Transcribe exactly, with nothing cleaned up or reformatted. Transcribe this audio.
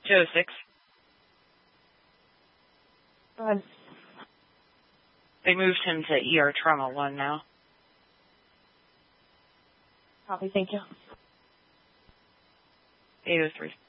two oh six. Go ahead. They moved him to E R Trauma one now. Copy, thank you. eight oh three.